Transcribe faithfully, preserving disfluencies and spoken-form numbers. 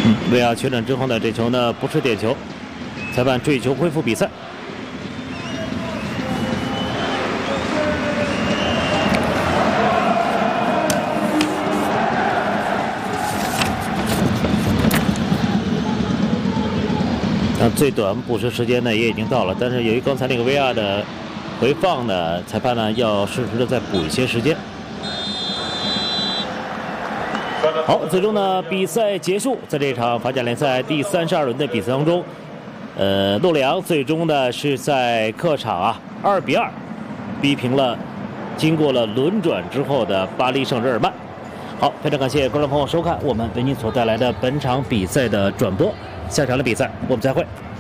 嗯，V R 确诊之后呢，这球呢不是点球，裁判追求恢复比赛。那最短补时时间呢也已经到了，但是由于刚才那个 V R 的回放呢，裁判呢要适时的再补一些时间。好，最终呢比赛结束，在这场法甲联赛第三十二轮的比赛当中，呃，洛阳最终呢是在客场啊二比二逼平了经过了轮转之后的巴黎圣日耳曼。好，非常感谢观众朋友收看我们为您所带来的本场比赛的转播，下场的比赛我们再会。